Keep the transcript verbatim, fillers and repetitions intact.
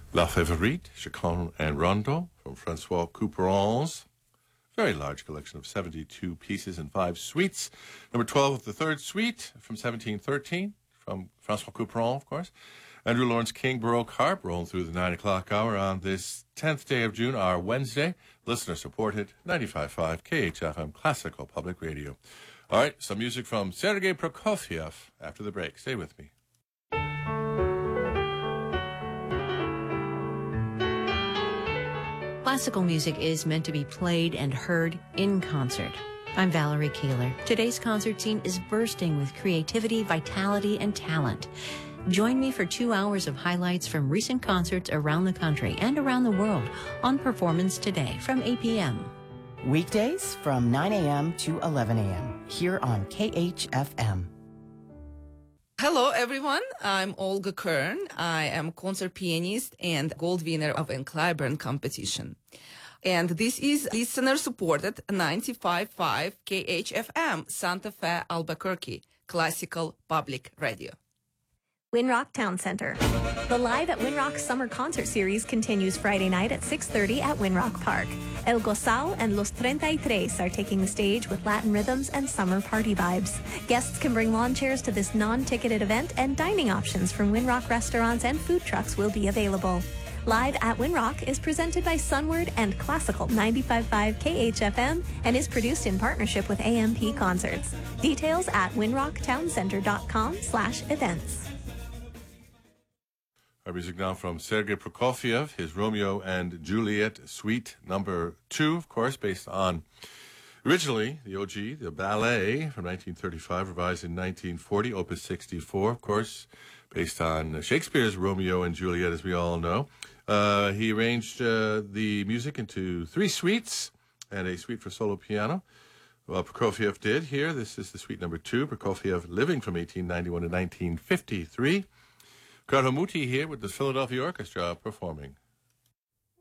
La Favorite, Chaconne and Rondo from Francois Couperon's very large collection of seventy-two pieces and five suites. Number twelve of the third suite from seventeen thirteen from Francois Couperon, of course. Andrew Lawrence King Baroque Harp rolling through the nine o'clock hour on this tenth day of June, our Wednesday. Listener-supported, ninety-five point five K H F M Classical Public Radio. All right, some music from Sergei Prokofiev after the break. Stay with me. Classical music is meant to be played and heard in concert. I'm Valerie Keeler. Today's concert scene is bursting with creativity, vitality, and talent. Join me for two hours of highlights from recent concerts around the country and around the world on Performance Today from eight p.m. Weekdays from nine a.m. to eleven a.m. here on K H F M. Hello, everyone. I'm Olga Kern. I am concert pianist and gold winner of a Clyburn competition. And this is listener-supported ninety-five point five K H F M, Santa Fe, Albuquerque, Classical Public Radio. Winrock Town Center. The Live at Winrock Summer Concert Series continues Friday night at six thirty at Winrock Park. El Gozal and Los treinta y tres are taking the stage with Latin rhythms and summer party vibes. Guests can bring lawn chairs to this non-ticketed event, and dining options from Winrock restaurants and food trucks will be available. Live at Winrock is presented by Sunward and Classical ninety-five point five K H F M and is produced in partnership with A M P Concerts. Details at winrocktowncenter.com slash events. Our music now from Sergei Prokofiev, his Romeo and Juliet Suite number two, of course, based on originally the O G, the ballet from nineteen thirty-five, revised in nineteen forty, Opus sixty-four, of course, based on Shakespeare's Romeo and Juliet, as we all know. Uh, he arranged uh, the music into three suites and a suite for solo piano. Well, Prokofiev did here. This is the suite number two, Prokofiev living from eighteen ninety-one to nineteen fifty-three. Karl Hamuti here with the Philadelphia Orchestra performing.